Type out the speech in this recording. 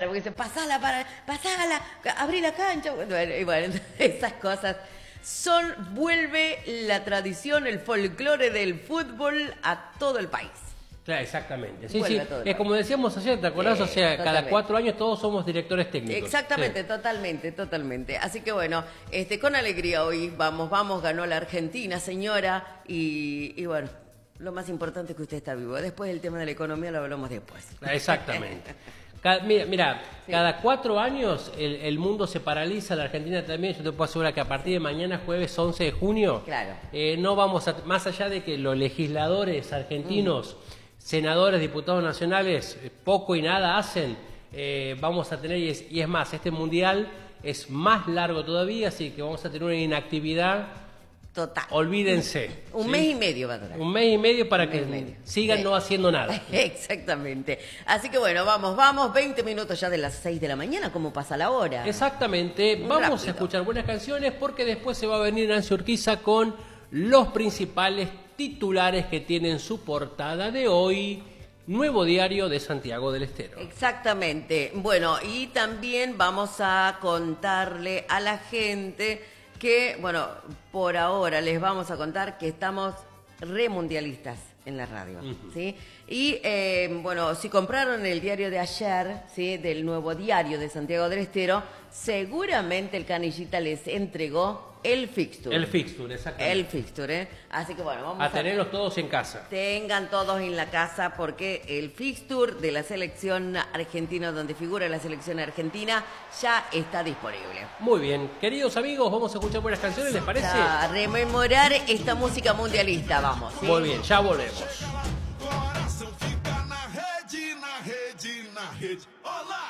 porque dice, pasala, abrí la cancha. Y bueno, esas cosas vuelve la tradición, el folclore del fútbol a todo el país. Claro, exactamente. Sí, Vuelve sí. a todo el Es país. como decíamos ayer, ¿te acordás? O sea, cada Totalmente. 4 años todos somos directores técnicos. Exactamente, Sí. totalmente. Así que bueno, con alegría hoy vamos, ganó la Argentina, señora, y bueno, lo más importante es que usted está vivo. Después el tema de la economía lo hablamos después. Exactamente. Mira, Sí. cada 4 años el mundo se paraliza, la Argentina también. Yo te puedo asegurar que a partir de mañana, jueves 11 de junio, Claro. no vamos a, más allá de que los legisladores argentinos, senadores, diputados nacionales, poco y nada hacen, vamos a tener, y es más, este mundial es más largo todavía, así que vamos a tener una inactividad. Total. Olvídense. Un ¿sí? mes y medio va a durar. Un mes y medio para Un mes que y medio. sigan Sí. no haciendo nada. Exactamente. Así que bueno, vamos, 20 minutos ya de las 6 de la mañana, ¿cómo pasa la hora? Exactamente. Muy Vamos rápido. a escuchar buenas canciones porque después se va a venir Nancy Urquiza con los principales titulares que tienen su portada de hoy. Nuevo Diario de Santiago del Estero. Exactamente. Bueno, y también vamos a contarle a la gente que, bueno, por ahora les vamos a contar que estamos remundialistas en la radio, ¿sí? Y, bueno, si compraron el diario de ayer, ¿sí? Del Nuevo Diario de Santiago del Estero, seguramente el Canillita les entregó el fixture. El fixture, exactamente. El fixture, ¿eh? Así que bueno, vamos A tenerlos todos en casa. Tengan todos en la casa porque el fixture de la selección argentina, donde figura la selección argentina, ya está disponible. Muy bien. Queridos amigos, vamos a escuchar buenas canciones, ¿les parece? A rememorar esta música mundialista, vamos. ¿sí? Muy bien, ya volvemos. Coração fica na rede, na rede, na rede. Olá!